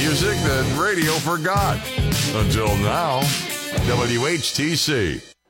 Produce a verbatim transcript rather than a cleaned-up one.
music that radio forgot. Until now, W H T C.